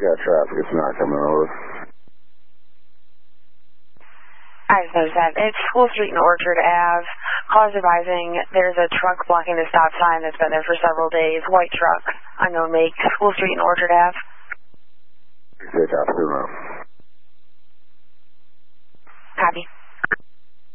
got traffic. It's not coming over. I just noticed that. It's School Street and Orchard Ave. Callers advising there's a truck blocking the stop sign that's been there for several days. White truck, unknown make. School Street and Orchard Ave. Good, afternoon. Copy.